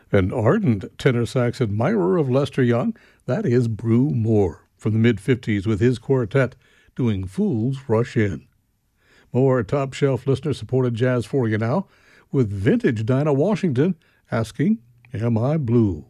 An ardent tenor sax admirer of Lester Young, that is Brew Moore, from the mid-50s with his quartet doing Fools Rush In. More top-shelf listener-supported jazz for you now, with vintage Dinah Washington asking, Am I Blue?